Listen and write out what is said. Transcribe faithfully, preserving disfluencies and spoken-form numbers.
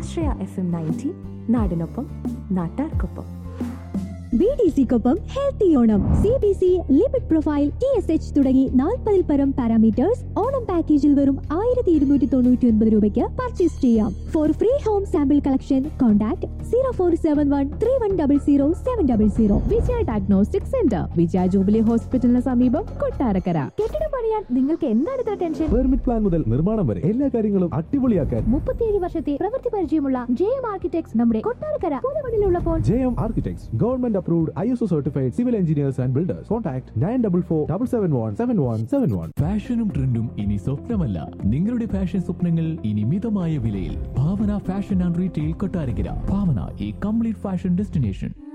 ആശ്രയ F M ninety, നാടിനൊപ്പം നാട്ടാർക്കൊപ്പം. B D സിക്കൊപ്പം healthy Onam. C B C, lipid profile, T S H തുടങ്ങി നാൽപ്പതിൽ പരം പാരാമീറ്റേഴ്സ് ഓണം പാക്കേജിൽ വെറും ആയിരത്തി ഇരുന്നൂറ്റി തൊണ്ണൂറ്റി ഒൻപത് രൂപയ്ക്ക് പർച്ചേസ് ചെയ്യാം. Four free home sample collection contact zero four seven one three one double zero seven double zero. വിജയ ഡയഗ്നോസ്റ്റിക് സെന്റർ, വിജയ ജൂബിലി ഹോസ്പിറ്റലിന് സമീപം, കൊട്ടാരക്കര. കെട്ടിടം പണിയാൻ നിങ്ങൾക്ക് എന്താണ് ഇത്ര ടെൻഷൻ? പെർമിറ്റ് പ്ലാൻ മുതൽ നിർമ്മാണം വരെ എല്ലാ കാര്യങ്ങളും അടിപൊളിയാക്കാൻ മുപ്പത്തിയേഴ് വർഷത്തെ പ്രവൃത്തി പരിചയമുള്ള ജെ എം ആർക്കിടെക്ട്സ് നമ്മുടെ Kottarakkara പുതുമണിലുള്ളപ്പോൾ. J M architects, government approved I S O certified civil engineers and builders. Contact nine four four seven seven one seven one seven one. ഫാഷനും ട്രെൻഡും ഇനി സ്വപ്നമല്ല, നിങ്ങളുടെ ഫാഷൻ സ്വപ്നങ്ങൾ ഇനി മിതമായ വിലയിൽ. ഭാവന ഫാഷൻ ആൻഡ് റീറ്റെയിൽ, കൊട്ടാരക്കര. ഭാവന, ഈ complete fashion destination.